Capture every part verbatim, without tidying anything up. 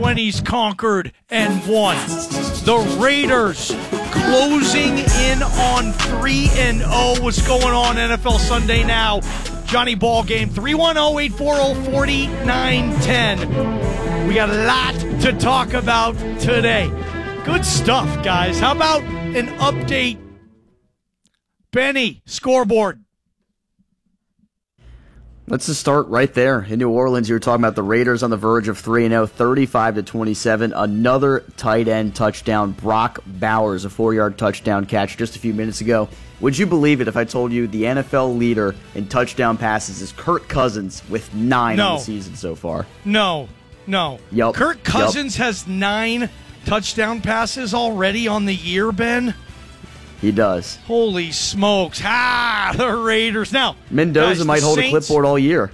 twenties conquered and won. The Raiders closing in on three and oh. What's going on N F L Sunday Now? Johnny Ball Game, three one zero, eight four zero, four nine one zero. We got a lot to talk about today. Good stuff, guys. How about an update? Benny, scoreboard. Let's just start right there. In New Orleans, you were talking about the Raiders on the verge of three and oh, thirty-five to twenty-seven. Another tight end touchdown. Brock Bowers, a four-yard touchdown catch just a few minutes ago. Would you believe it if I told you the N F L leader in touchdown passes is Kirk Cousins with nine no. on the season so far? No, no. Yep. Kirk Cousins yep. has nine touchdown passes already on the year, Ben. He does. Holy smokes. Ah, the Raiders. Now, Mendoza guys, might hold Saints, a clipboard all year.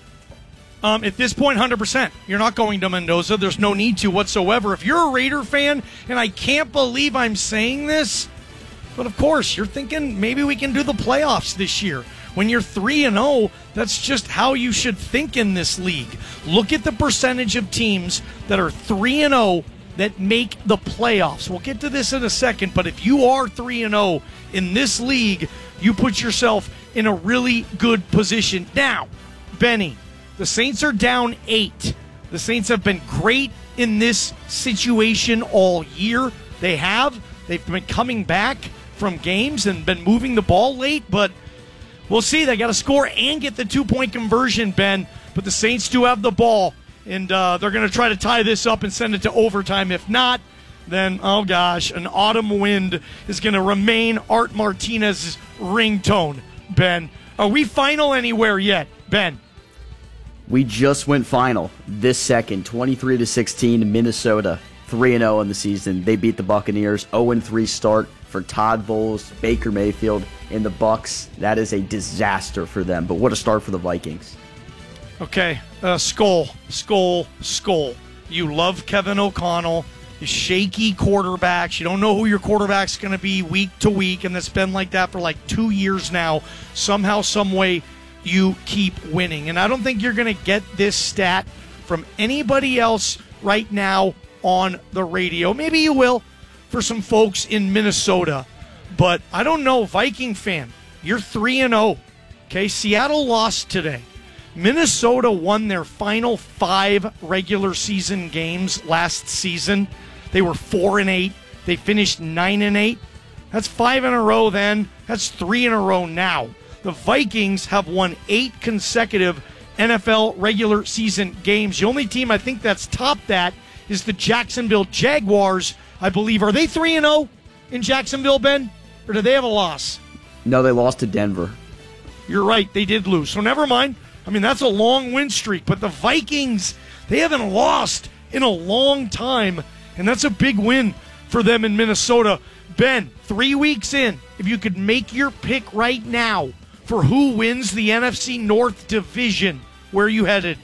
Um, at this point, one hundred percent. You're not going to Mendoza. There's no need to whatsoever. If you're a Raider fan, and I can't believe I'm saying this, but of course, you're thinking maybe we can do the playoffs this year. When you're three and oh, that's just how you should think in this league. Look at the percentage of teams that are three and oh that make the playoffs. We'll get to this in a second, but if you are three and oh in this league, you put yourself in a really good position. Now, Benny, the Saints are down eight. The Saints have been great in this situation all year. They have. They've been coming back from games and been moving the ball late, but we'll see. They got to score and get the two-point conversion, Ben, but the Saints do have the ball. And uh, they're going to try to tie this up and send it to overtime. If not, then, oh gosh, an autumn wind is going to remain Art Martinez's ringtone, Ben. Are we final anywhere yet, Ben? We just went final this second, twenty-three to sixteen, Minnesota, three and oh in the season. They beat the Buccaneers, oh and three start for Todd Bowles, Baker Mayfield, and the Bucs. That is a disaster for them, but what a start for the Vikings. Okay, uh, Skull, Skull, Skull. You love Kevin O'Connell. You shaky quarterbacks. You don't know who your quarterback's going to be week to week, and that's been like that for like two years now. Somehow, some way, you keep winning. And I don't think you're going to get this stat from anybody else right now on the radio. Maybe you will for some folks in Minnesota, but I don't know. Viking fan, you're three and oh. Okay, Seattle lost today. Minnesota won their final five regular season games last season. They were four and eight. They finished nine and eight. That's five in a row then. That's three in a row now. The Vikings have won eight consecutive N F L regular season games. The only team I think that's topped that is the Jacksonville Jaguars, I believe. Are they three and oh in Jacksonville, Ben? Or do they have a loss? No, they lost to Denver. You're right. They did lose. So never mind. I mean, that's a long win streak, but the Vikings, they haven't lost in a long time, and that's a big win for them in Minnesota. Ben, three weeks in, if you could make your pick right now for who wins the N F C North division, where are you headed?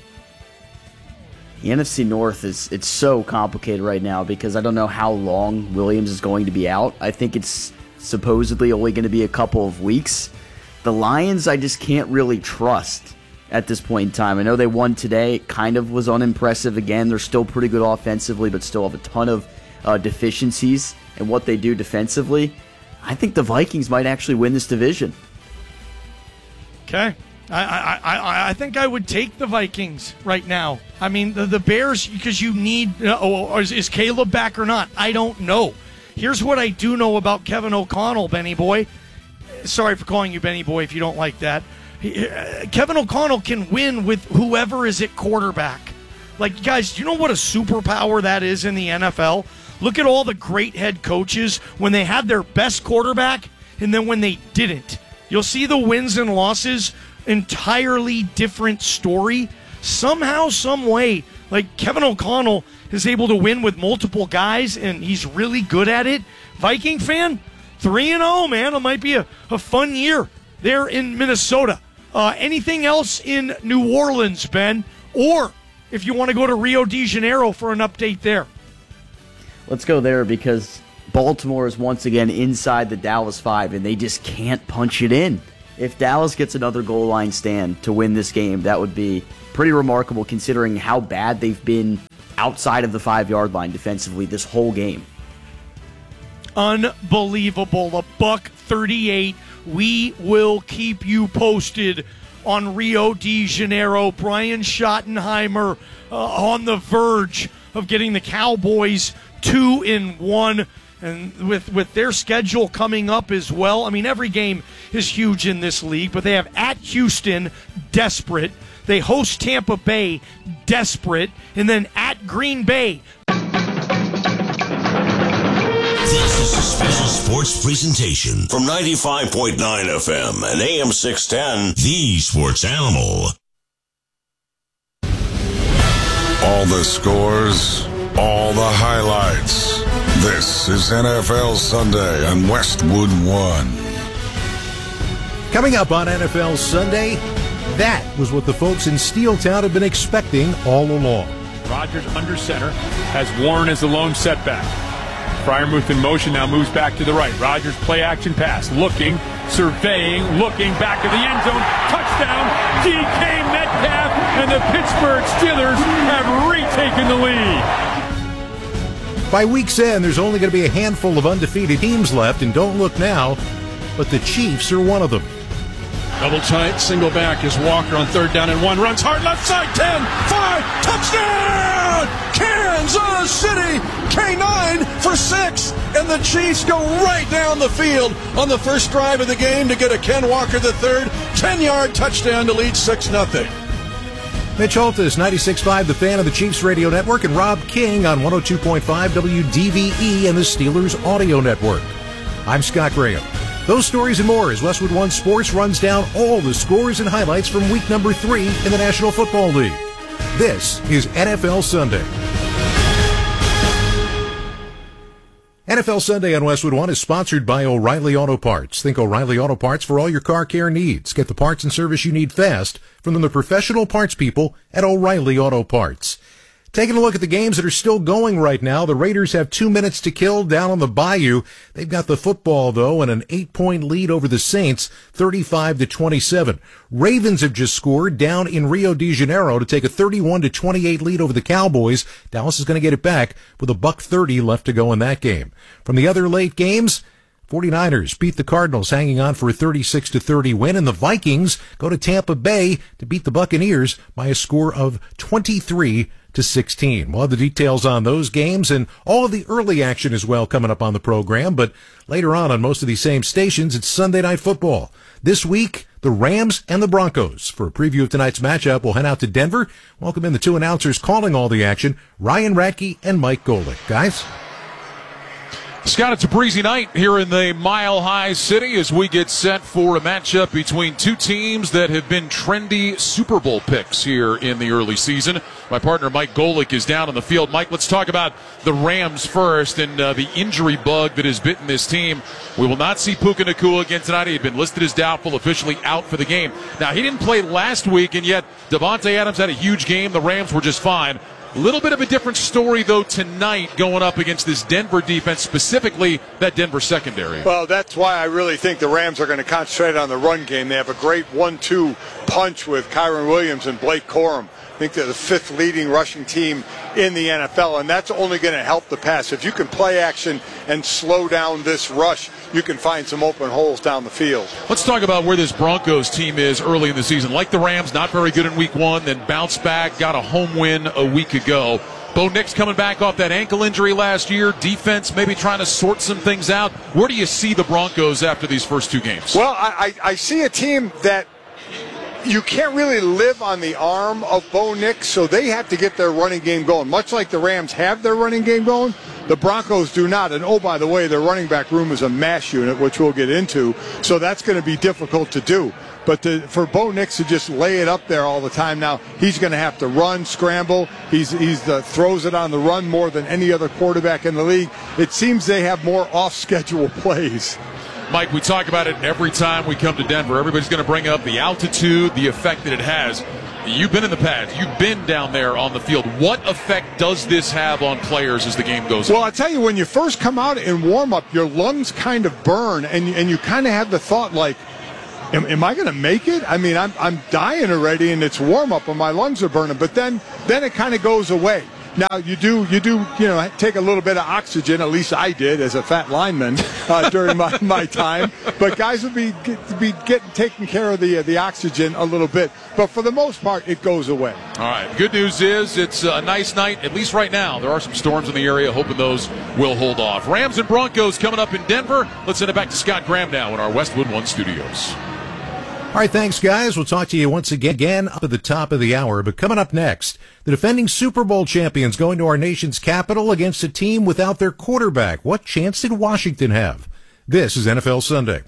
The N F C North is it's so complicated right now because I don't know how long Williams is going to be out. I think it's supposedly only going to be a couple of weeks. The Lions, I just can't really trust at this point in time. I know they won today. It kind of was unimpressive again. They're still pretty good offensively, but still have a ton of uh, deficiencies in what they do defensively. I think the Vikings might actually win this division. Okay. I, I, I, I think I would take the Vikings right now. I mean, the, the Bears, because you need, uh, oh, is, is Caleb back or not? I don't know. Here's what I do know about Kevin O'Connell, Benny Boy. Sorry for calling you Benny Boy if you don't like that. He, uh, Kevin O'Connell can win with whoever is at quarterback. Like, guys, do you know what a superpower that is in the N F L? Look at all the great head coaches when they had their best quarterback and then when they didn't. You'll see the wins and losses, entirely different story. Somehow, some way, like Kevin O'Connell is able to win with multiple guys, and he's really good at it. Viking fan, three and oh, man. It might be a, a fun year there in Minnesota. Uh, anything else in New Orleans, Ben? Or if you want to go to Rio de Janeiro for an update there. Let's go there because Baltimore is once again inside the Dallas five, and they just can't punch it in. If Dallas gets another goal line stand to win this game, that would be pretty remarkable considering how bad they've been outside of the five-yard line defensively this whole game. Unbelievable. A buck thirty-eight. We will keep you posted on Rio de Janeiro. Brian Schottenheimer uh, on the verge of getting the Cowboys two in one. And with, with their schedule coming up as well, I mean, every game is huge in this league, but they have at Houston, desperate. They host Tampa Bay, desperate. And then at Green Bay. This is a special sports presentation from ninety-five point nine F M and A M six ten, The Sports Animal. All the scores, all the highlights. This is N F L Sunday on Westwood One. Coming up on N F L Sunday, that was what the folks in Steeltown have been expecting all along. Rodgers under center has Warren as the lone setback. Freiermuth in motion now moves back to the right. Rodgers play action pass, looking, surveying, looking back to the end zone. Touchdown, D K Metcalf, and the Pittsburgh Steelers have retaken the lead. By week's end, there's only going to be a handful of undefeated teams left, and don't look now, but the Chiefs are one of them. Double tight, single back is Walker on third down and one. Runs hard left side, ten, five, touchdown! Kansas City, K nine for six, and the Chiefs go right down the field on the first drive of the game to get a Ken Walker the third, ten-yard touchdown to lead six nothing. Mitch Holtis, ninety-six point five, The Fan of the Chiefs Radio Network, and Rob King on one oh two point five W D V E and the Steelers Audio Network. I'm Scott Graham. Those stories and more as Westwood One Sports runs down all the scores and highlights from week number three in the National Football League. This is N F L Sunday. N F L Sunday on Westwood One is sponsored by O'Reilly Auto Parts. Think O'Reilly Auto Parts for all your car care needs. Get the parts and service you need fast from the professional parts people at O'Reilly Auto Parts. Taking a look at the games that are still going right now, the Raiders have two minutes to kill down on the Bayou. They've got the football, though, and an eight-point lead over the Saints, thirty-five to twenty-seven. Ravens have just scored down in Rio de Janeiro to take a thirty-one to twenty-eight lead over the Cowboys. Dallas is going to get it back with a buck thirty left to go in that game. From the other late games, forty-niners beat the Cardinals, hanging on for a thirty-six to thirty win, and the Vikings go to Tampa Bay to beat the Buccaneers by a score of twenty-three to sixteen. We'll have the details on those games and all of the early action as well coming up on the program, but later on on most of these same stations, it's Sunday Night Football. This week, the Rams and the Broncos. For a preview of tonight's matchup, we'll head out to Denver. Welcome in the two announcers calling all the action, Ryan Radke and Mike Golick. Guys? Scott, it's a breezy night here in the Mile High City as we get set for a matchup between two teams that have been trendy Super Bowl picks here in the early season. My partner Mike Golick is down on the field. Mike, let's talk about the Rams first and uh, the injury bug that has bitten this team. We will not see Puka Nacua again tonight. He had been listed as doubtful, officially out for the game. Now, he didn't play last week, and yet Devontae Adams had a huge game. The Rams were just fine. A little bit of a different story, though, tonight going up against this Denver defense, specifically that Denver secondary. Well, that's why I really think the Rams are going to concentrate on the run game. They have a great one two punch with Kyren Williams and Blake Corum. I think they're the fifth leading rushing team in the N F L, and that's only going to help the pass. If you can play action and slow down this rush, you can find some open holes down the field. Let's talk about where this Broncos team is early in the season. Like the Rams, not very good in week one, then bounced back, got a home win a week ago. Bo Nix coming back off that ankle injury last year. Defense maybe trying to sort some things out. Where do you see the Broncos after these first two games? Well, I, I, I see a team that you can't really live on the arm of Bo Nix, so they have to get their running game going. Much like the Rams have their running game going, the Broncos do not. And, oh, by the way, their running back room is a mash unit, which we'll get into, so that's going to be difficult to do. But to, for Bo Nix to just lay it up there all the time now, he's going to have to run, scramble. He's he's the, throws it on the run more than any other quarterback in the league. It seems they have more off-schedule plays. Mike, we talk about it every time we come to Denver. Everybody's going to bring up the altitude, the effect that it has. You've been in the pads. You've been down there on the field. What effect does this have on players as the game goes on? Well, I'll tell you, when you first come out in warm-up, your lungs kind of burn, and, and you kind of have the thought, like, am, am I going to make it? I mean, I'm, I'm dying already, and it's warm-up, and my lungs are burning. But then, then it kind of goes away. Now you do you do you know take a little bit of oxygen. At least I did as a fat lineman uh, during my, my time. But guys will be get, be getting taking care of the uh, the oxygen a little bit. But for the most part, it goes away. All right. Good news is it's a nice night, at least right now. There are some storms in the area. Hoping those will hold off. Rams and Broncos coming up in Denver. Let's send it back to Scott Graham now in our Westwood One studios. All right, thanks, guys. We'll talk to you once again, again up at the top of the hour. But coming up next, the defending Super Bowl champions going to our nation's capital against a team without their quarterback. What chance did Washington have? This is N F L Sunday.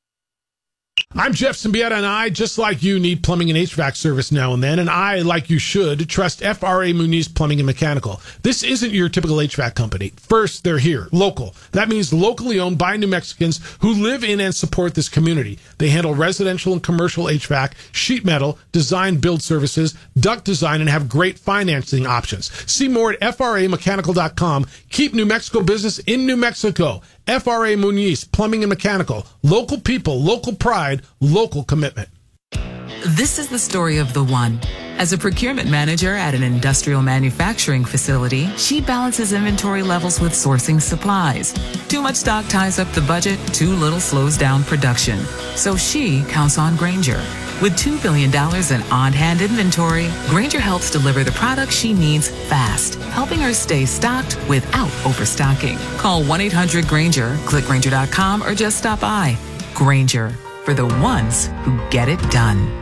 I'm Jeff Symbieta, and I, just like you, need plumbing and H V A C service now and then, and I, like you should, trust F R A Muniz Plumbing and Mechanical. This isn't your typical H V A C company. First, they're here, local. That means locally owned by New Mexicans who live in and support this community. They handle residential and commercial H V A C, sheet metal, design build services, duct design, and have great financing options. See more at F R A mechanical dot com. Keep New Mexico business in New Mexico. F R A Muniz Plumbing and Mechanical. Local people, local pride, local commitment. This is the story of the one. As a procurement manager at an industrial manufacturing facility, she balances inventory levels with sourcing supplies. Too much stock ties up the budget, too little slows down production. So she counts on Grainger. With two billion dollars in on-hand inventory, Grainger helps deliver the products she needs fast, helping her stay stocked without overstocking. Call one eight hundred Grainger, click Grainger dot com, or just stop by. Grainger, for the ones who get it done.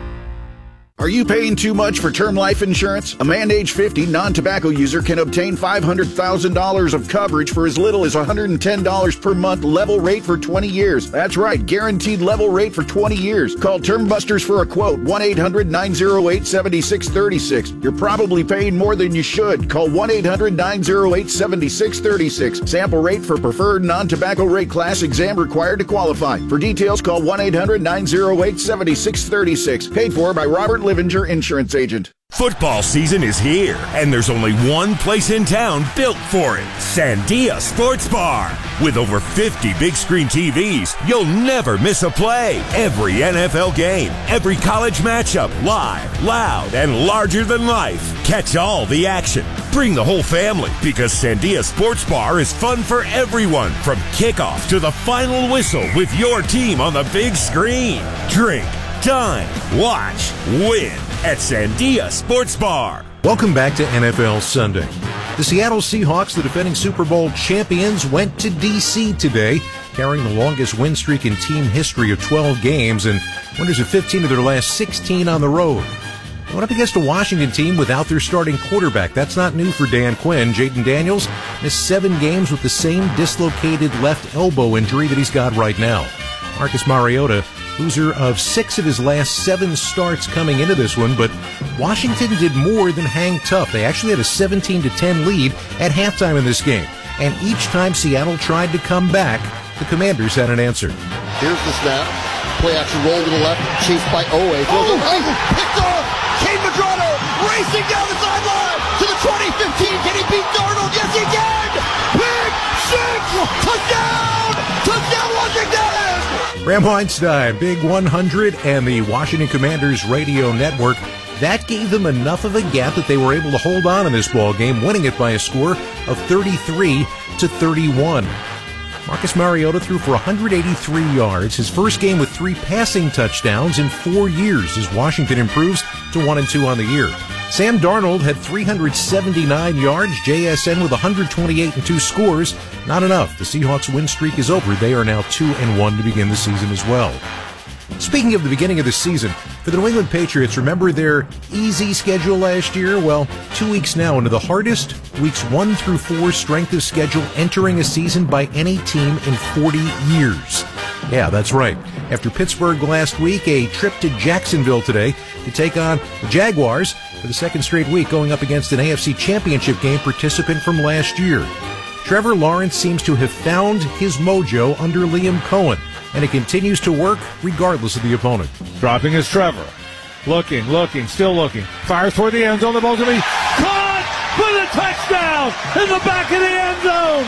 Are you paying too much for term life insurance? A man age fifty non-tobacco user can obtain five hundred thousand dollars of coverage for as little as one hundred ten dollars per month, level rate for twenty years. That's right, guaranteed level rate for twenty years. Call Term Busters for a quote, one eight hundred nine oh eight seven six three six. You're probably paying more than you should. Call one eight hundred nine oh eight seven six three six. Sample rate for preferred non-tobacco rate class, exam required to qualify. For details, call one eight hundred nine oh eight seven six three six. Paid for by Robert Livinger, insurance agent. Football season is here, and there's only one place in town built for it, Sandia Sports Bar. With over fifty big screen T Vs, you'll never miss a play. Every N F L game, every college matchup, live, loud, and larger than life. Catch all the action. Bring the whole family, because Sandia Sports Bar is fun for everyone, from kickoff to the final whistle with your team on the big screen. Drink, dine, watch, win at Sandia Sports Bar. Welcome back to N F L Sunday. The Seattle Seahawks, the defending Super Bowl champions, went to D C today, carrying the longest win streak in team history of twelve games, and winners of fifteen of their last sixteen on the road. They went up against a Washington team without their starting quarterback. That's not new for Dan Quinn. Jayden Daniels missed seven games with the same dislocated left elbow injury that he's got right now. Marcus Mariota, loser of six of his last seven starts coming into this one, but Washington did more than hang tough. They actually had a seventeen to ten lead at halftime in this game, and each time Seattle tried to come back, the Commanders had an answer. Here's the snap. Play action roll to the left, chased by Owe. Throws oh, it, oh, picked off! Kane Madrano racing down the sideline to the twenty fifteen. Can he beat Darnold? Yes, he can! Pick six! Touchdown! Touchdown, Washington! Bram Weinstein, Big one hundred, and the Washington Commanders radio network. That gave them enough of a gap that they were able to hold on in this ball game, winning it by a score of thirty-three to thirty-one. Marcus Mariota threw for one hundred eighty-three yards, his first game with three passing touchdowns in four years as Washington improves to one and two on the year. Sam Darnold had three hundred seventy-nine yards, J S N with one hundred twenty-eight and two scores. Not enough. The Seahawks win streak is over. They are now two and one to begin the season as well. Speaking of the beginning of the season, for the New England Patriots, remember their easy schedule last year? Well, two weeks now into the hardest, weeks one through four strength of schedule entering a season by any team in forty years. Yeah, that's right. After Pittsburgh last week, a trip to Jacksonville today to take on the Jaguars for the second straight week, going up against an A F C Championship game participant from last year. Trevor Lawrence seems to have found his mojo under Liam Cohen, and it continues to work regardless of the opponent. Dropping is Trevor. Looking, looking, still looking. Fires toward the end zone. The ball's going to be caught for the touchdown in the back of the end zone.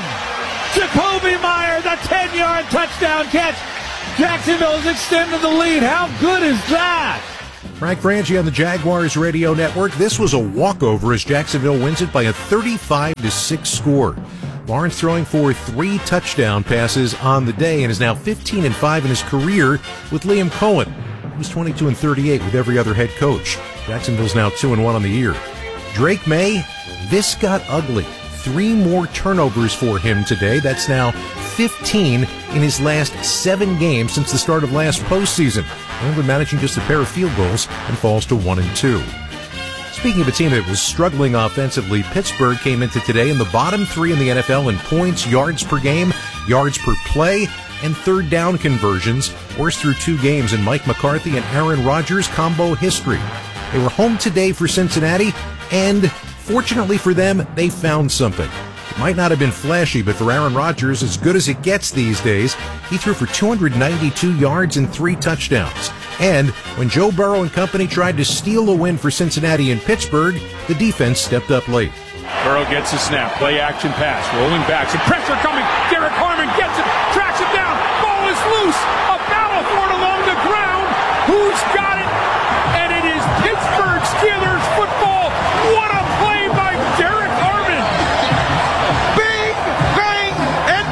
Jacoby Myers, a ten-yard touchdown catch. Jacksonville has extended the lead. How good is that? Frank Frangie on the Jaguars radio network. This was a walkover as Jacksonville wins it by a thirty-five to six score. Lawrence throwing for three touchdown passes on the day and is now fifteen and five in his career with Liam Cohen. He was twenty-two and thirty-eight with every other head coach. Jacksonville's now two and one on the year. Drake May, this got ugly. Three more turnovers for him today. That's now fifteen in his last seven games since the start of last postseason. Only managing just a pair of field goals and falls to one and two. Speaking of a team that was struggling offensively, Pittsburgh came into today in the bottom three in the N F L in points, yards per game, yards per play, and third down conversions. Worst through two games in Mike McCarthy and Aaron Rodgers combo history. They were home today for Cincinnati, and fortunately for them, they found something. It might not have been flashy, but for Aaron Rodgers, as good as it gets these days, he threw for two hundred ninety-two yards and three touchdowns. And when Joe Burrow and company tried to steal a win for Cincinnati and Pittsburgh, the defense stepped up late. Burrow gets a snap, play action pass, rolling back, some pressure coming. Derek Harmon gets it, tracks it down, ball is loose, a battle for it along the ground. Who's got it? And it is Pittsburgh Steelers football. What a play by Derek Harmon! Bing, bang, and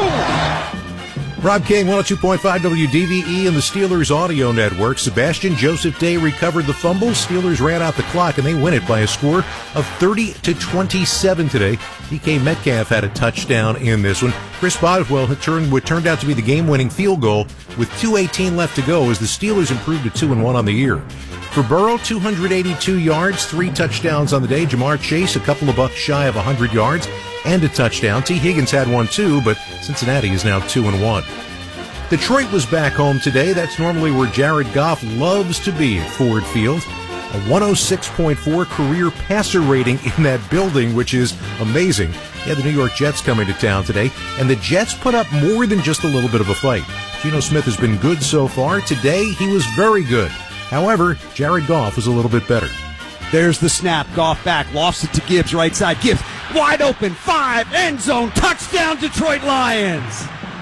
boom! Rob King, one oh two point five W D V E and the Steelers Audio Network. Sebastian Joseph Day recovered the fumble. Steelers ran out the clock, and they win it by a score of thirty to twenty-seven today. D K Metcalf had a touchdown in this one. Chris Boswell had turned what turned out to be the game-winning field goal with two eighteen left to go as the Steelers improved to two and one on the year. For Burrow, two hundred eighty-two yards, three touchdowns on the day. Jamar Chase, a couple of bucks shy of one hundred yards and a touchdown. T. Higgins had one too, but Cincinnati is now two and one. Detroit was back home today. That's normally where Jared Goff loves to be at Ford Field. A one oh six point four career passer rating in that building, which is amazing. He had the New York Jets coming to town today, and the Jets put up more than just a little bit of a fight. Geno Smith has been good so far. Today, he was very good. However, Jared Goff was a little bit better. There's the snap. Goff back. Lofts it to Gibbs, right side. Gibbs, wide open. Five. End zone. Touchdown, Detroit Lions.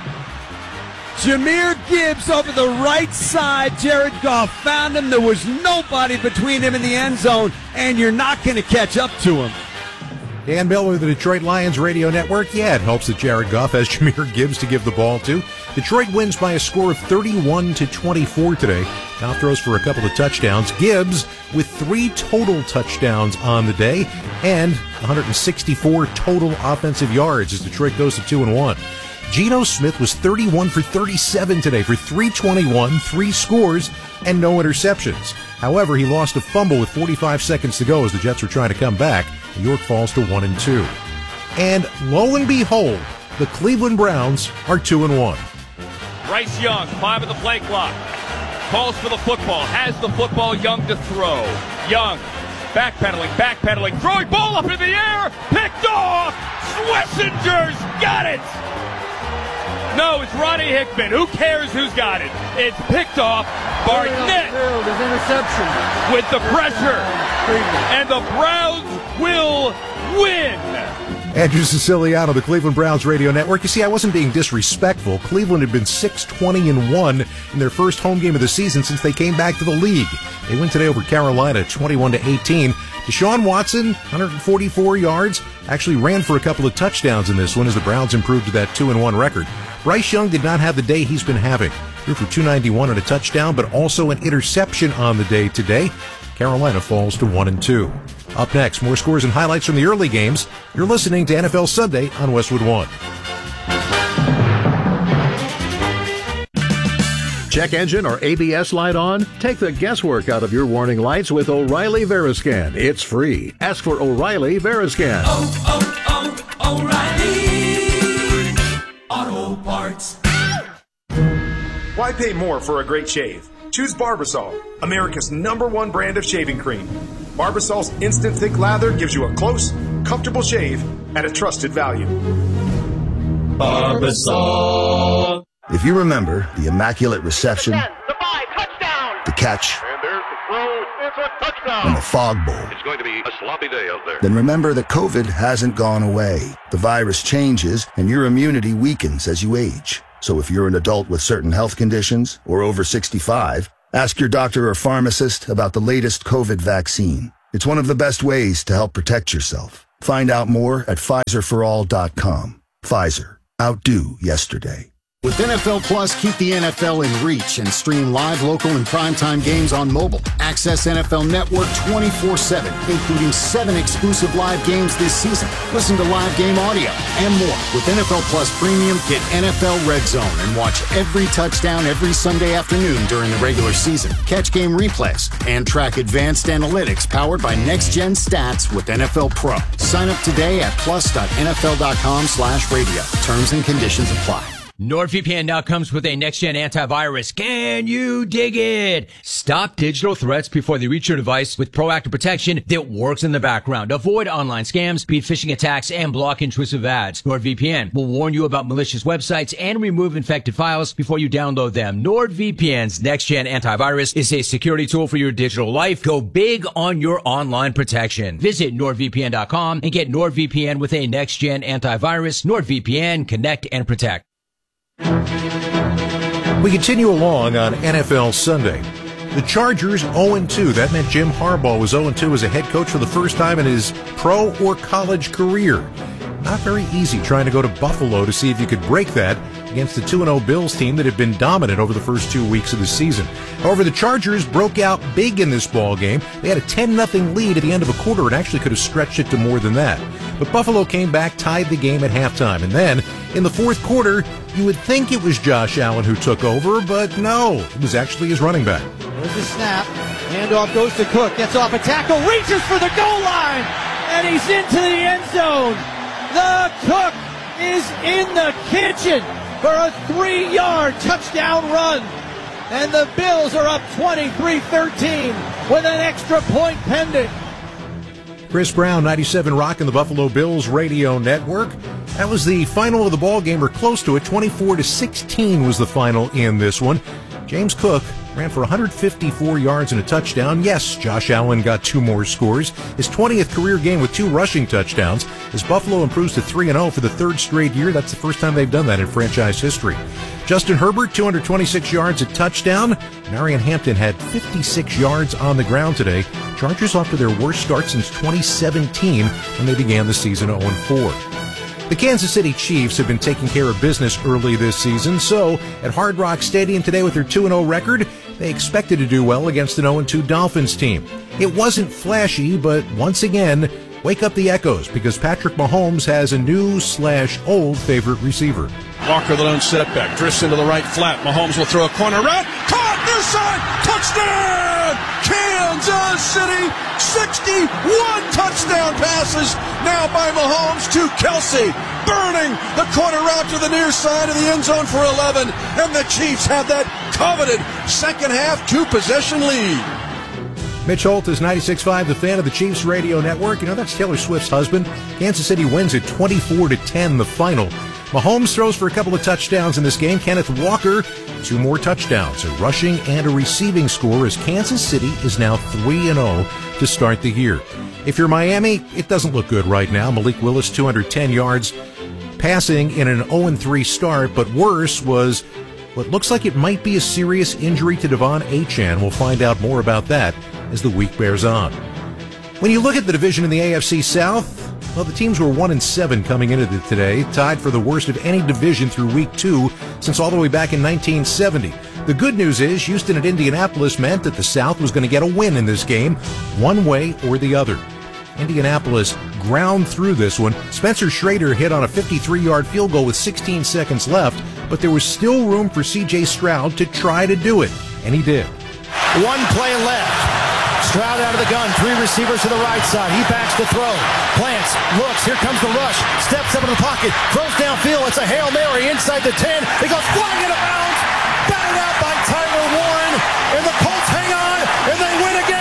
Jahmyr Gibbs over the right side. Jared Goff found him. There was nobody between him and the end zone, and you're not going to catch up to him. Dan Miller, the Detroit Lions radio network. Yeah, it helps that Jared Goff has Jahmyr Gibbs to give the ball to. Detroit wins by a score of thirty-one to twenty-four today. Goff throws for a couple of touchdowns. Gibbs with three total touchdowns on the day and one hundred sixty-four total offensive yards as Detroit goes to two and one. Geno Smith was thirty-one for thirty-seven today for three twenty-one, three scores, and no interceptions. However, he lost a fumble with forty-five seconds to go as the Jets were trying to come back. New York falls to one and two. And lo and behold, the Cleveland Browns are two and one. Bryce Young, five of the play clock. Calls for the football, has the football, Young to throw. Young, backpedaling, backpedaling, throwing ball up in the air, picked off! Schwessinger's got it! No, it's Ronnie Hickman. Who cares who's got it? It's picked off. Barnett with the pressure. And the Browns will win. Andrew Siciliano, the Cleveland Browns radio network. You see, I wasn't being disrespectful. Cleveland had been six twenty and one in their first home game of the season since they came back to the league. They win today over Carolina, twenty-one to eighteen. Deshaun Watson, one hundred forty-four yards, actually ran for a couple of touchdowns in this one as the Browns improved to that two and one record. Bryce Young did not have the day he's been having. Threw for two ninety-one and a touchdown, but also an interception on the day today. Carolina falls to one and two. Up next, more scores and highlights from the early games. You're listening to N F L Sunday on Westwood One. Check engine or A B S light on? Take the guesswork out of your warning lights with O'Reilly Veriscan. It's free. Ask for O'Reilly Veriscan. Oh, oh, oh, O'Reilly Auto Parts. Why pay more for a great shave? Choose Barbasol, America's number one brand of shaving cream. Barbasol's instant thick lather gives you a close, comfortable shave at a trusted value. Barbasol. If you remember the immaculate reception, the catch, and there's the throw, it's a touchdown, and the fog bowl, it's going to be a sloppy day out there. Then remember that COVID hasn't gone away. The virus changes, and your immunity weakens as you age. So if you're an adult with certain health conditions or over sixty-five, Ask your doctor or pharmacist about the latest COVID vaccine. It's one of the best ways to help protect yourself. Find out more at Pfizer for all dot com. Pfizer. Outdo yesterday. With N F L Plus, keep the N F L in reach and stream live, local, and primetime games on mobile. Access N F L Network twenty-four seven, including seven exclusive live games this season. Listen to live game audio and more. With N F L Plus Premium, get N F L Red Zone and watch every touchdown every Sunday afternoon during the regular season. Catch game replays and track advanced analytics powered by Next Gen Stats with N F L Pro. Sign up today at plus dot N F L dot com slash radio. Terms and conditions apply. NordVPN now comes with a next-gen antivirus. Can you dig it? Stop digital threats before they reach your device with proactive protection that works in the background. Avoid online scams, beat phishing attacks, and block intrusive ads. NordVPN will warn you about malicious websites and remove infected files before you download them. NordVPN's next-gen antivirus is a security tool for your digital life. Go big on your online protection. Visit nord V P N dot com and get NordVPN with a next-gen antivirus. NordVPN, connect and protect. We continue along on N F L Sunday. The Chargers oh and two. That meant Jim Harbaugh was oh and two as a head coach for the first time in his pro or college career. Not very easy trying to go to Buffalo to see if you could break that against the two and oh Bills team that had been dominant over the first two weeks of the season. However, the Chargers broke out big in this ball game. They had a ten nothing lead at the end of a quarter and actually could have stretched it to more than that. But Buffalo came back, tied the game at halftime. And then, in the fourth quarter, you would think it was Josh Allen who took over, but no, it was actually his running back. There's the snap. Handoff goes to Cook. Gets off a tackle. Reaches for the goal line. And he's into the end zone. The Cook is in the kitchen for a three-yard touchdown run. And the Bills are up twenty-three thirteen with an extra point pending. Chris Brown, ninety-seven Rock and the Buffalo Bills radio network. That was the final of the ball game, or close to it. twenty-four to sixteen was the final in this one. James Cook ran for one hundred fifty-four yards and a touchdown. Yes, Josh Allen got two more scores. His twentieth career game with two rushing touchdowns. As Buffalo improves to three and oh for the third straight year, that's the first time they've done that in franchise history. Justin Herbert, two hundred twenty-six yards, a touchdown. Marion Hampton had fifty-six yards on the ground today. Chargers off to their worst start since twenty seventeen when they began the season oh and four. The Kansas City Chiefs have been taking care of business early this season, so at Hard Rock Stadium today with their two and oh record, they expected to do well against an oh and two Dolphins team. It wasn't flashy, but once again, wake up the echoes because Patrick Mahomes has a new slash old favorite receiver. Walker, the lone setback, drifts into the right flat. Mahomes will throw a corner route. Caught near side. Touchdown! Kansas City. sixty-one touchdown passes now by Mahomes to Kelsey. Burning the corner route to the near side of the end zone for eleven. And the Chiefs have that coveted second half two-possession lead. Mitch Holt is ninety-six point five, the fan of the Chiefs radio network. You know, that's Taylor Swift's husband. Kansas City wins at twenty-four to ten, the final. Mahomes throws for a couple of touchdowns in this game. Kenneth Walker, two more touchdowns, a rushing and a receiving score as Kansas City is now three and oh to start the year. If you're Miami, it doesn't look good right now. Malik Willis, two hundred ten yards, passing in an oh and three start, but worse was what looks like it might be a serious injury to Devon Achane. We'll find out more about that as the week bears on. When you look at the division in the A F C South, well, the teams were one and seven coming into it today, tied for the worst of any division through week two since all the way back in nineteen seventy. The good news is Houston at Indianapolis meant that the South was going to get a win in this game, one way or the other. Indianapolis ground through this one. Spencer Schrader hit on a fifty-three-yard field goal with sixteen seconds left, but there was still room for C J Stroud to try to do it, and he did. One play left. Stroud out of the gun, three receivers to the right side. He backs to throw. Plants, looks, here comes the rush. Steps up in the pocket, throws downfield. It's a Hail Mary inside the ten. It goes flying into bounds. Batted out by Tyler Warren. And the Colts hang on, and they win a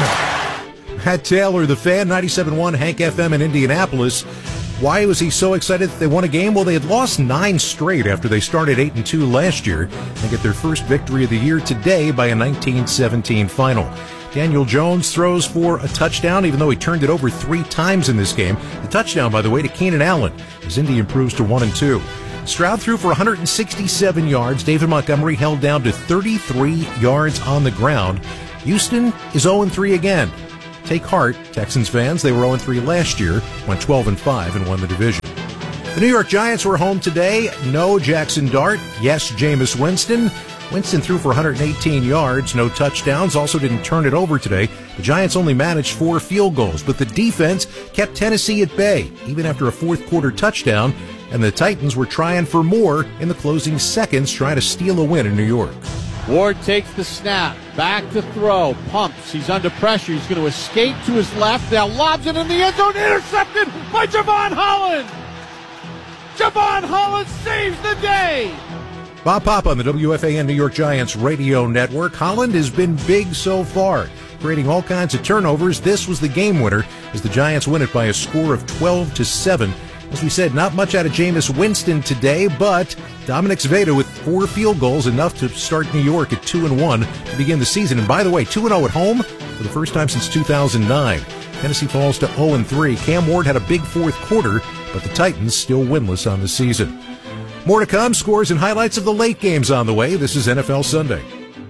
game. Matt Taylor, the fan, ninety-seven point one Hank F M in Indianapolis. Why was he so excited that they won a game? Well, they had lost nine straight after they started eight and two last year. They get their first victory of the year today by a nineteen seventeen final. Daniel Jones throws for a touchdown, even though he turned it over three times in this game. The touchdown, by the way, to Keenan Allen, as Indy improves to one and two. Stroud threw for one hundred sixty-seven yards. David Montgomery held down to thirty-three yards on the ground. Houston is oh and three again. Take heart, Texans fans. They were oh and three last year, went twelve and five, and won the division. The New York Giants were home today. No Jackson Dart. Yes, Jameis Winston. Winston threw for one hundred eighteen yards, no touchdowns, also didn't turn it over today. The Giants only managed four field goals, but the defense kept Tennessee at bay, even after a fourth quarter touchdown, and the Titans were trying for more in the closing seconds, trying to steal a win in New York. Ward takes the snap, back to throw, pumps, he's under pressure, he's going to escape to his left, now lobs it in the end zone, intercepted by Javon Holland! Javon Holland saves the day! Bob Papa on the W F A N New York Giants radio network. Holland has been big so far, creating all kinds of turnovers. This was the game winner as the Giants win it by a score of twelve to seven. As we said, not much out of Jameis Winston today, but Dominic Zveda with four field goals, enough to start New York at two and one to begin the season. And by the way, two and oh at home for the first time since two thousand nine. Tennessee falls to oh and three. Cam Ward had a big fourth quarter, but the Titans still winless on the season. More to come, scores and highlights of the late games on the way. This is N F L Sunday.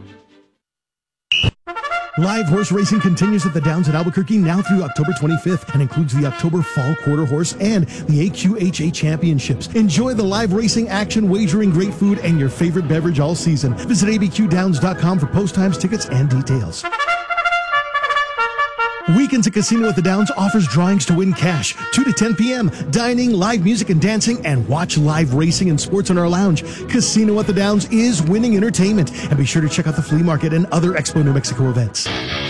Live horse racing continues at the Downs at Albuquerque now through October twenty-fifth and includes the October Fall Quarter Horse and the A Q H A Championships. Enjoy the live racing action, wagering, great food, and your favorite beverage all season. Visit A B Q downs dot com for post times, tickets, and details. Weekends at Casino at the Downs offers drawings to win cash, two to ten p.m., dining, live music and dancing, and watch live racing and sports in our lounge. Casino at the Downs is winning entertainment. And be sure to check out the flea market and other Expo New Mexico events.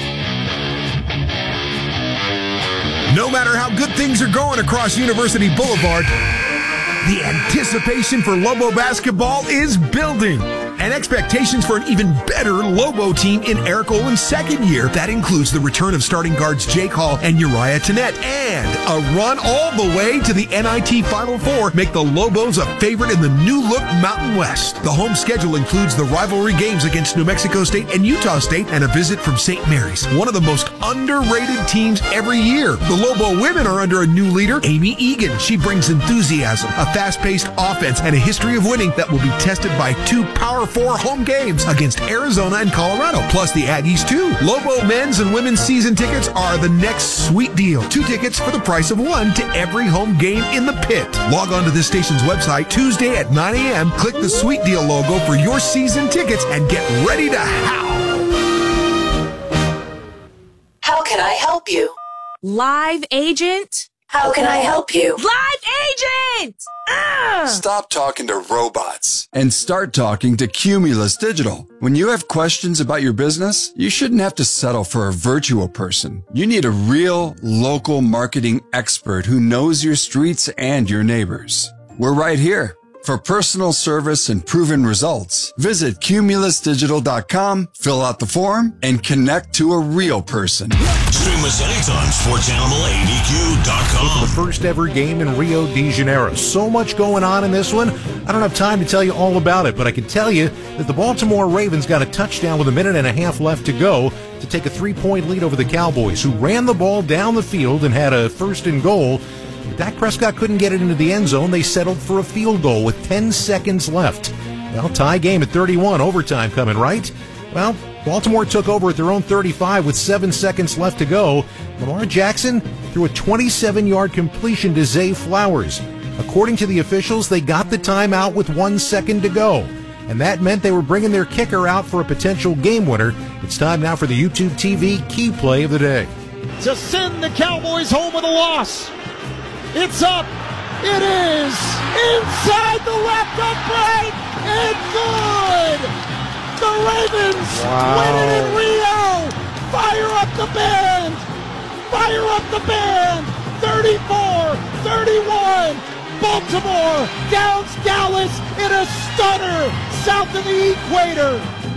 No matter how good things are going across University Boulevard, the anticipation for Lobo basketball is building. And expectations for an even better Lobo team in Eric Olin's second year. That includes the return of starting guards Jake Hall and Uriah Tennette, and a run all the way to the N I T Final Four make the Lobos a favorite in the new-look Mountain West. The home schedule includes the rivalry games against New Mexico State and Utah State, and a visit from Saint Mary's, one of the most underrated teams every year. The Lobo women are under a new leader, Amy Egan. She brings enthusiasm, a fast-paced offense, and a history of winning that will be tested by two powerful four home games against Arizona and Colorado, plus the Aggies too. Lobo men's and women's season tickets are the next sweet deal. Two tickets for the price of one to every home game in the pit. Log on to this station's website Tuesday at nine a.m. Click the Sweet Deal logo for your season tickets and get ready to howl. How can I help you? Live agent? How can I help you? Live agent! Ah! Stop talking to robots and start talking to Cumulus Digital. When you have questions about your business, you shouldn't have to settle for a virtual person. You need a real local marketing expert who knows your streets and your neighbors. We're right here. For personal service and proven results, visit cumulus digital dot com, fill out the form, and connect to a real person. Stream us anytime, sports animal A D Q dot com. The first ever game in Rio de Janeiro. So much going on in this one. I don't have time to tell you all about it, but I can tell you that the Baltimore Ravens got a touchdown with a minute and a half left to go to take a three-point lead over the Cowboys, who ran the ball down the field and had a first and goal. Dak Prescott couldn't get it into the end zone. They settled for a field goal with ten seconds left. Well, tie game at thirty-one, overtime coming, right? Well, Baltimore took over at their own thirty-five with seven seconds left to go. Lamar Jackson threw a twenty-seven-yard completion to Zay Flowers. According to the officials, they got the timeout with one second to go. And that meant they were bringing their kicker out for a potential game winner. It's time now for the YouTube T V key play of the day. To send the Cowboys home with a loss. It's up. It is inside the left upright and good. The Ravens wow. win it in Rio. Fire up the band. Fire up the band. thirty-four thirty-one. Baltimore downs Dallas in a stunner south of the equator.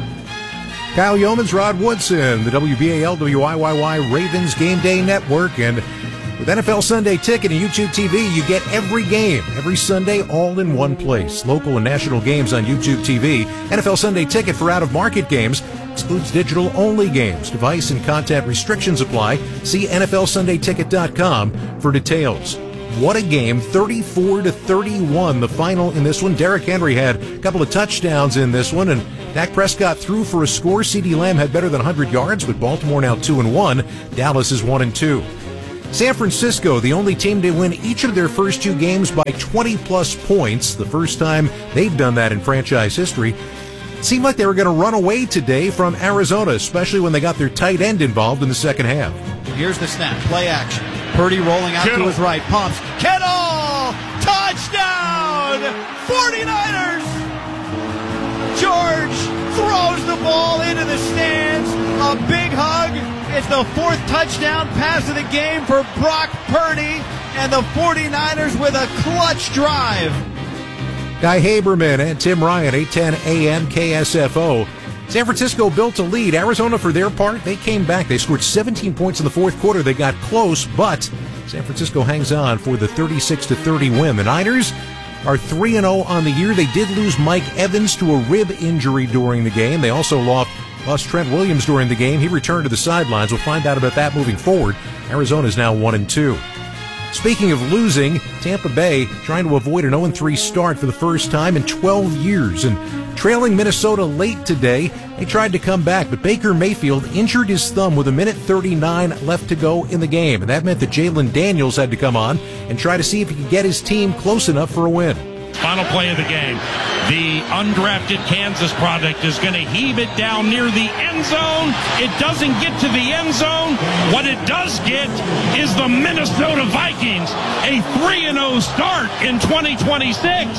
Kyle Yeomans, Rod Woodson, the W B A L W I Y Y Ravens Game Day Network, and with N F L Sunday Ticket and YouTube T V, you get every game, every Sunday, all in one place. Local and national games on YouTube T V. N F L Sunday Ticket for out-of-market games excludes digital-only games. Device and content restrictions apply. See N F L Sunday Ticket dot com for details. what a game. thirty-four to thirty-one, the final in this one. Derrick Henry had a couple of touchdowns in this one, and Dak Prescott threw for a score. CeeDee Lamb had better than one hundred yards, with Baltimore now two and one. Dallas is one and two. San Francisco, the only team to win each of their first two games by twenty-plus points, the first time they've done that in franchise history. It seemed like they were going to run away today from Arizona, especially when they got their tight end involved in the second half. Here's the snap, play action. Purdy rolling out Kittle to his right, pumps. Kittle! Touchdown! forty-niners! George throws the ball into the stands. A big hug. It's the fourth touchdown pass of the game for Brock Purdy, and the forty-niners with a clutch drive. Guy Haberman and Tim Ryan, eight ten A M K S F O. San Francisco built a lead. Arizona, for their part, they came back. They scored seventeen points in the fourth quarter. They got close, but San Francisco hangs on for the thirty-six to thirty win. The Niners are three and oh on the year. They did lose Mike Evans to a rib injury during the game. They also lost, lost Trent Williams during the game. He returned to the sidelines. We'll find out about that moving forward. Arizona is now one and two. Speaking of losing, Tampa Bay trying to avoid an oh and three start for the first time in twelve years. And trailing Minnesota late today, they tried to come back, but Baker Mayfield injured his thumb with a minute thirty-nine left to go in the game. And that meant that Jalen Daniels had to come on and try to see if he could get his team close enough for a win. Final play of the game. The undrafted Kansas product is going to heave it down near the end zone. It doesn't get to the end zone. What it does get is the Minnesota Vikings, a three and oh start in twenty twenty-six.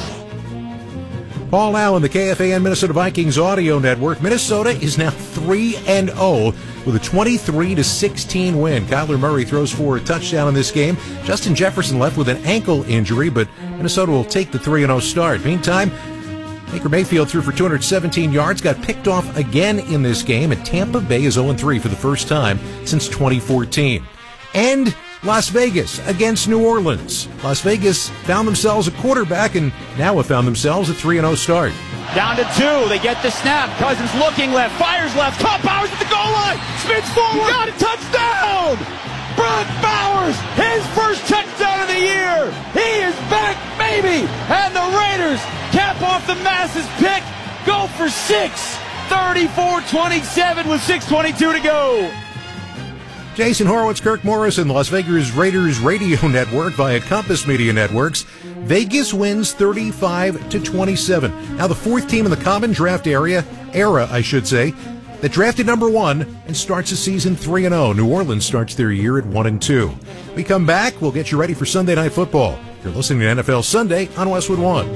Paul Allen, the K F A N Minnesota Vikings audio network. Minnesota is now three and oh with a twenty-three to sixteen win. Kyler Murray throws for a touchdown in this game. Justin Jefferson left with an ankle injury, but Minnesota will take the three and oh start. Meantime, Baker Mayfield threw for two hundred seventeen yards, got picked off again in this game, and Tampa Bay is oh and three for the first time since twenty fourteen. And Las Vegas against New Orleans. Las Vegas found themselves a quarterback and now have found themselves a three and oh start. Down to two. They get the snap. Cousins looking left. Fires left. Caught Bowers at the goal line. Spins forward. Got a touchdown. Brock Bowers. His first touchdown of the year. He is back, baby. And the Raiders cap off the Masses pick. Go for six. thirty-four twenty-seven with six twenty-two to go. Jason Horowitz, Kirk Morris, and Las Vegas Raiders Radio Network via Compass Media Networks. Vegas wins thirty-five to twenty-seven. Now the fourth team in the common draft area, era, I should say, that drafted number one and starts the season three and oh. New Orleans starts their year at one and two. We come back, we'll get you ready for Sunday Night Football. You're listening to N F L Sunday on Westwood One.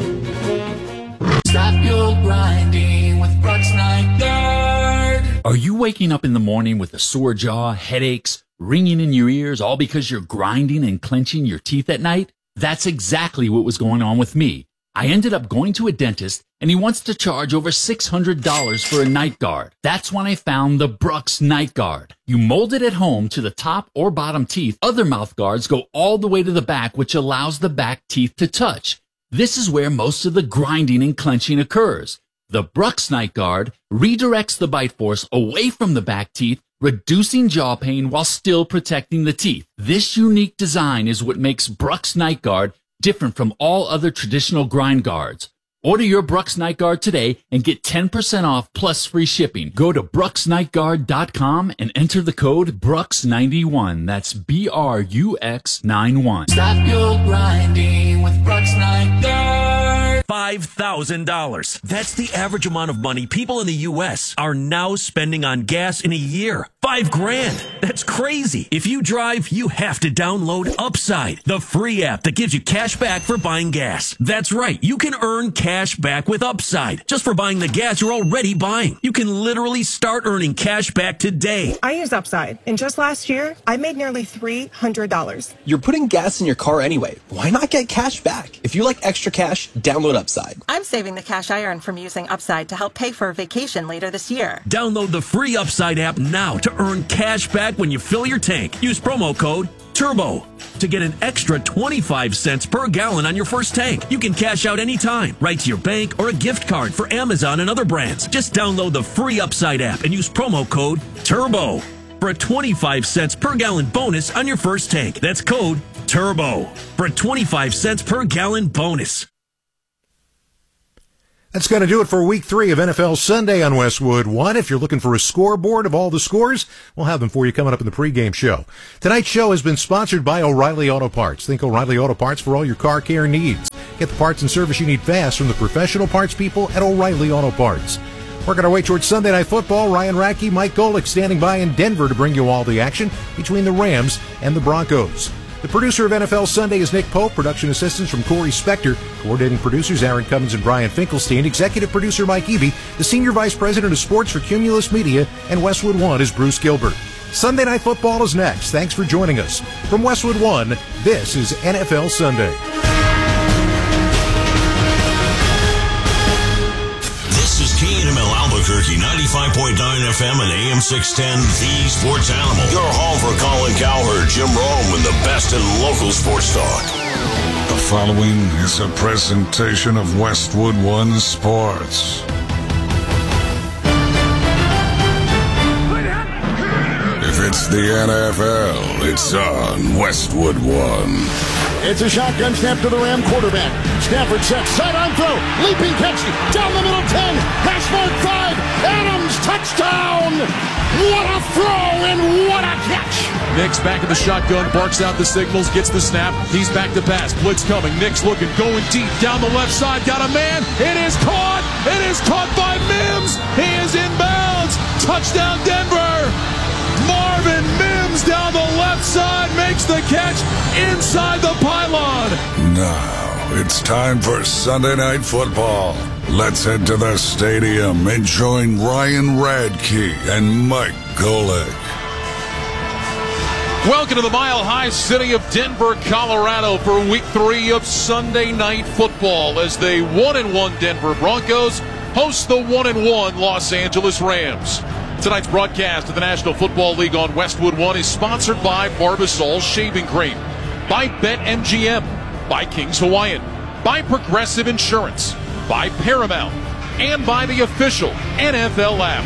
Stop your grinding with Brooks Night Guard. Are you waking up in the morning with a sore jaw, headaches, ringing in your ears, all because you're grinding and clenching your teeth at night? That's exactly what was going on with me. I ended up going to a dentist, and he wants to charge over six hundred dollars for a night guard. That's when I found the Brooks Night Guard. You mold it at home to the top or bottom teeth. Other mouth guards go all the way to the back, which allows the back teeth to touch. This is where most of the grinding and clenching occurs. The Brooks Night Guard redirects the bite force away from the back teeth, reducing jaw pain while still protecting the teeth. This unique design is what makes Brooks Night Guard different from all other traditional grind guards. Order your Brooks Night Guard today and get ten percent off plus free shipping. Go to brooks night guard dot com and enter the code Brooks ninety-one. That's B R U X ninety-one. Stop your grinding with Brooks Night Guard. five thousand dollars. That's the average amount of money people in the U S are now spending on gas in a year. Five grand. That's crazy. If you drive, you have to download Upside, the free app that gives you cash back for buying gas. That's right. You can earn cash back with Upside just for buying the gas you're already buying. You can literally start earning cash back today. I use Upside, and just last year, I made nearly three hundred dollars. You're putting gas in your car anyway. Why not get cash back? If you like extra cash, download Upside. I'm saving the cash I earn from using Upside to help pay for a vacation later this year. Download the free Upside app now to earn cash back when you fill your tank. Use promo code TURBO to get an extra twenty-five cents per gallon on your first tank. You can cash out anytime, right to your bank or a gift card for Amazon and other brands. Just download the free Upside app and use promo code TURBO for a twenty-five cents per gallon bonus on your first tank. That's code Turbo for a twenty-five cents per gallon bonus. That's going to do it for week three of N F L Sunday on Westwood One. If you're looking for a scoreboard of all the scores, we'll have them for you coming up in the pregame show. Tonight's show has been sponsored by O'Reilly Auto Parts. Think O'Reilly Auto Parts for all your car care needs. Get the parts and service you need fast from the professional parts people at O'Reilly Auto Parts. Working our way towards Sunday Night Football, Ryan Radke, Mike Golick standing by in Denver to bring you all the action between the Rams and the Broncos. The producer of N F L Sunday is Nick Pope. Production assistants from Corey Spector. Coordinating producers Aaron Cummins and Brian Finkelstein. Executive producer Mike Eby. The Senior Vice President of Sports for Cumulus Media. And Westwood One is Bruce Gilbert. Sunday Night Football is next. Thanks for joining us. From Westwood One, this is N F L Sunday. K N M L Albuquerque, ninety-five point nine F M and A M six ten, the Sports Animal. Your home for Colin Cowherd, Jim Rome, and the best in local sports talk. The following is a presentation of Westwood One Sports. If it's the N F L, it's on Westwood One. It's a shotgun snap to the Ram quarterback. Stafford sets, sideline throw, leaping catch, down the middle ten, hash mark five, Adams, touchdown! What a throw and what a catch! Nix back in the shotgun, barks out the signals, gets the snap, he's back to pass, blitz coming, Nix looking, going deep, down the left side, got a man, it is caught, it is caught by Mims, he is inbounds, touchdown Denver! Marvin Mims down the left side makes the catch inside the pylon. Now it's time for Sunday Night Football. Let's head to the stadium and join Ryan Radke and Mike Golick. Welcome to the Mile High city of Denver, Colorado for week three of Sunday Night Football as the one and one Denver Broncos host the one and one Los Angeles Rams. Tonight's broadcast of the National Football League on Westwood One is sponsored by Barbasol Shaving Cream, by BetMGM, by King's Hawaiian, by Progressive Insurance, by Paramount, and by the official N F L app.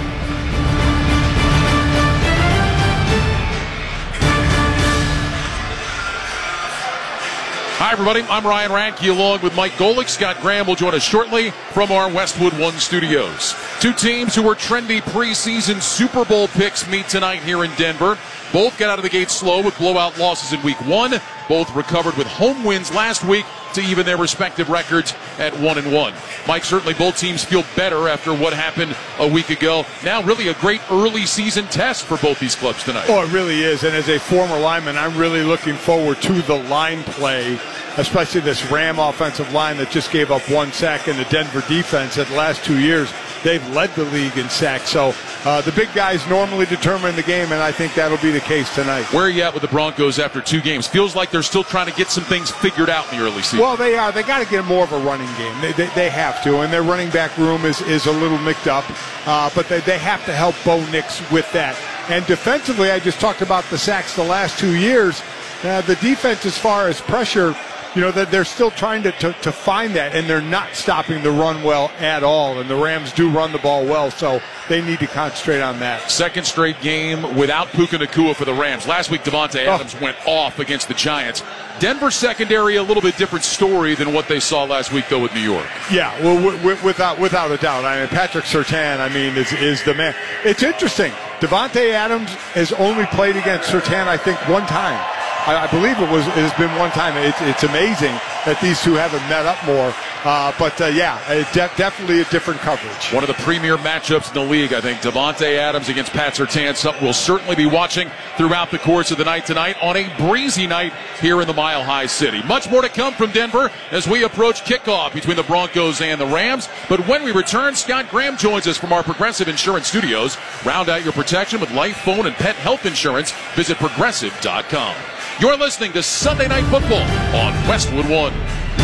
Hi, everybody. I'm Ryan Radke along with Mike Golick. Scott Graham will join us shortly from our Westwood One studios. Two teams who were trendy preseason Super Bowl picks meet tonight here in Denver. Both got out of the gate slow with blowout losses in week one. Both recovered with home wins last week to even their respective records at one and one. Mike, certainly both teams feel better after what happened a week ago. Now really a great early season test for both these clubs tonight. Oh, it really is. And as a former lineman, I'm really looking forward to the line play, especially this Ram offensive line that just gave up one sack, and the Denver defense that the last two years they've led the league in sacks. So uh, the big guys normally determine the game, and I think that'll be the case tonight. Where are you at with the Broncos after two games? Feels like they're still trying to get some things figured out in the early season. Well, they are. They got to get more of a running game. They, they, they have to, and their running back room is, is a little mixed up. Uh, but they, they have to help Bo Nix with that. And defensively, I just talked about the sacks the last two years. Uh, the defense, as far as pressure, you know, that they're still trying to, to, to find that, and they're not stopping the run well at all. And the Rams do run the ball well, so they need to concentrate on that. Second straight game without Puka Nacua for the Rams. Last week, Devontae Adams oh. went off against the Giants. Denver secondary, a little bit different story than what they saw last week, though, with New York. Yeah, well, w- w- without without a doubt. I mean, Patrick Surtain, I mean, is, is the man. It's interesting. Devontae Adams has only played against Surtain, I think, one time. I believe it was. It has been one time. It's, it's amazing that these two haven't met up more. Uh, but uh, yeah, de- definitely a different coverage. One of the premier matchups in the league, I think. Devontae Adams against Pat Surtain. Something we'll certainly be watching throughout the course of the night tonight on a breezy night here in the Mile High City. Much more to come from Denver as we approach kickoff between the Broncos and the Rams. But when we return, Scott Graham joins us from our Progressive Insurance Studios. Round out your protection with life, phone, and pet health insurance. Visit progressive dot com. You're listening to Sunday Night Football on Westwood One.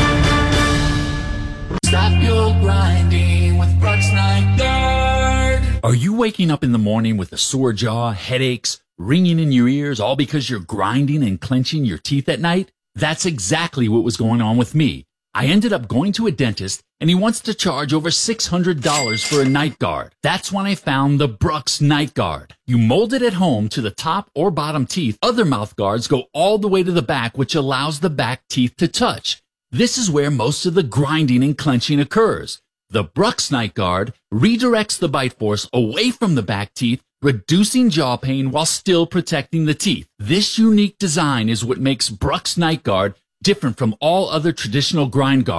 Stop your grinding with Brooks Night Guard. Are you waking up in the morning with a sore jaw, headaches, ringing in your ears, all because you're grinding and clenching your teeth at night? That's exactly what was going on with me. I ended up going to a dentist and he wants to charge over six hundred dollars for a night guard. That's when I found the Brooks Night Guard. You mold it at home to the top or bottom teeth. Other mouth guards go all the way to the back, which allows the back teeth to touch. This is where most of the grinding and clenching occurs. The Brooks Night Guard redirects the bite force away from the back teeth, reducing jaw pain while still protecting the teeth. This unique design is what makes Brooks Night Guard different from all other traditional grind guards.